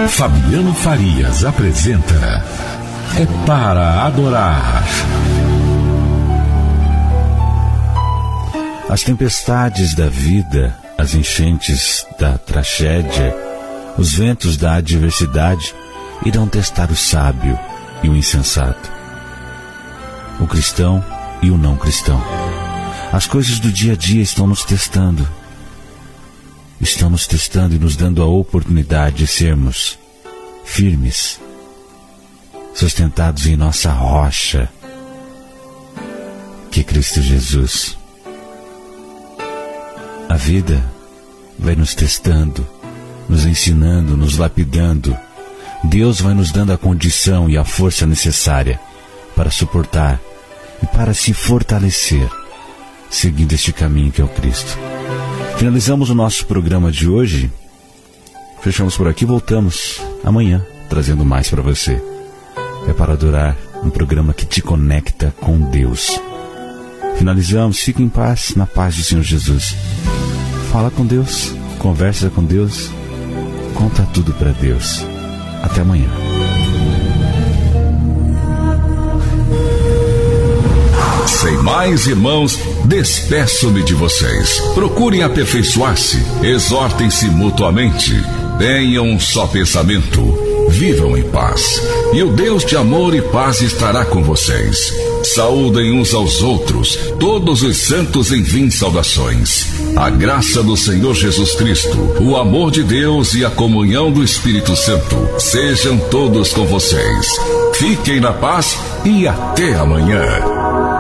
Fabiano Farias apresenta É para Adorar. As tempestades da vida, as enchentes da tragédia, os ventos da adversidade irão testar o sábio e o insensato, o cristão e o não cristão. As coisas do dia a dia estão nos testando e nos dando a oportunidade de sermos firmes, sustentados em nossa rocha, que é Cristo Jesus. A vida vai nos testando, nos ensinando, nos lapidando. Deus vai nos dando a condição e a força necessária para suportar e para se fortalecer, seguindo este caminho que é o Cristo. Finalizamos o nosso programa de hoje. Fechamos por aqui, voltamos amanhã, trazendo mais para você. É para Adorar, um programa que te conecta com Deus. Finalizamos, fique em paz, na paz do Senhor Jesus. Fala com Deus, conversa com Deus, conta tudo para Deus. Até amanhã. Sem mais, irmãos, despeço-me de vocês. Procurem aperfeiçoar-se, exortem-se mutuamente, tenham um só pensamento, vivam em paz, e o Deus de amor e paz estará com vocês. Saúdem uns aos outros, todos os santos enviem saudações. A graça do Senhor Jesus Cristo, o amor de Deus e a comunhão do Espírito Santo sejam todos com vocês. Fiquem na paz e até amanhã.